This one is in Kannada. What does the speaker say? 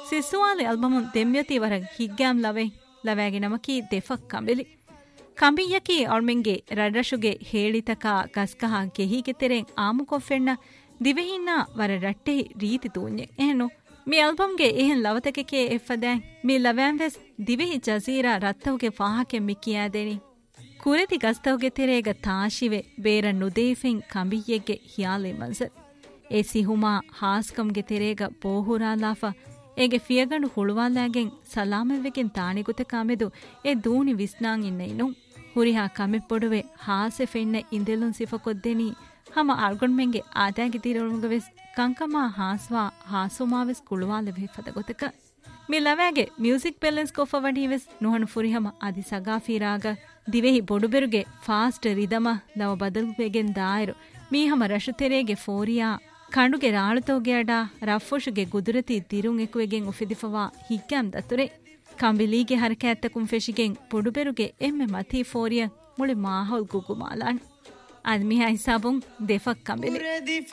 ಸಿಸುವಾಲೆ ಆಲ್ಬಮುನ್ ದೆಮ್ಯತಿ ವರಗ್ ಹಿಗ್ಗಾಮ್ ಲವೇಗೆ ನಮಕಿ ದೆಫಕ್ ಕಂಬಿಲಿ ಕಂಬಿಯಕಿ ಅಳ್ಮೆಂಗೆ ರಡ್ರಶುಗೆ ಹೇಳಿತಕ ಗಸ್ಕಹ ಗೆಹಿಗೆ ತೆರೆಂ ಆಮುಕೊಫೆಣ್ಣ ದಿವೆಹಿನ್ನ ವರ ರಟ್ಟೆ ರೀತಿ ತೂನ್ಯೆ ಏನು ಮಿ ಆಲ್ಬಮ್ಗೆ ಏಹನ್ ಲವತಕೆಕೆ ಎಫ್ಫದ್ಯಾಂ ಮಿ ಲವ್ಯಾಂವೆಸ್ ದಿವೆಹಿ ಜಜೀರಾ ರತ್ತವುಗೆ ಫಾಹಕೆ ಮಿಕ್ಕಿಯಾದೆನಿ ಕುರೆತಿ ಗಸ್ತವುಗೆ ತೆರೆಗ ತಾಶಿವೆ ಬೇರ ನುದೇಫೆಂ ಕಂಬಿಯೆಗ್ಗೆ ಹಿಯಾಲೆ ಮಂಜರ್ A ಸಿಹುಮಾ ಹಾಸ್ಕಮ್ಗೆ ತೆರೆಗ ಬೋಹುರಾಲಾಫ ಏಗೆ ಫಿಯಗಂಡು ಹುಳುವಾಲಾಗೆಂ ಸಲಾಮೆವೆಗೆಂ ತಾಣಿಗುತ ಕಾಮೆದು A ದೂನಿ ವಿಸ್ನಾಂ ಇನ್ನೈನು ಹುರಿಹಾ ಕಮೆಪ್ಪೊಡುವೆ ಹಾಸೆ ಫೆಣ್ಣೆ ಇಂದೆಲುನ್ ಸಿಫಕೊದ್ದೆನಿ ಹಮ ಅಳ್ಗೊಂಡ್ಮೆಂಗೆ ಆದಾಗಿ ತೀರೊಳಗವೆಸ್ ಕಂಕಮಾ ಹಾಸ್ವಾ ಹಾಸುಮಾವೆಸ್ ಕುಳುವಾಲೆವೆ ಫದಗೊತಕ me ಲವ್ಯಾಗೆ music balance ಕೊಫವಡಿವೆಸ್ ನುಹಣು ಫುರಿಹಮ ಅದಿ ಸಗಾಫೀರಾಗ ದಿವೆಹಿ ಬೊಡುಬೆರುಗೆ ಫಾಸ್ಟ್ ರಿದಮ ಲವ ಬದಲುವೆಗೆನ್ ದಾಯರು ಮೀಹಮ ರಶುತೆರೆಗೆ ಫೋರಿಯಾ ಕಂಡುಗೆ ರಾಳುತೋಗೆ ಅಡ ರಫ್ಫುಶುಗೆ ಗುದುರತಿ ತಿರುಂ ಎಕುವೆಗೆನ್ ಉಫಿದಿಫವಾ ಹಿಗ್ಗಾಮ್ ದತುರೆ ಕಂಬಿಲೀಗೆ ಹರಕෑತ್ತಕುಂ ಫೆಶಿಗೆನ್ ಬೊಡುಬೆರುಗೆ ಎಮ್ಮೆ ಮತಿ ಫೋರಿಯ ಮುಳಿ ಮಾಹೌಲ್ ಗುಗುಮಾಲಾನ್ ಅದ್ ಮಿಹಾ ಹಿಸಾಬುಂ ದೆಫಕ್ ಕಂಬಿಲಿ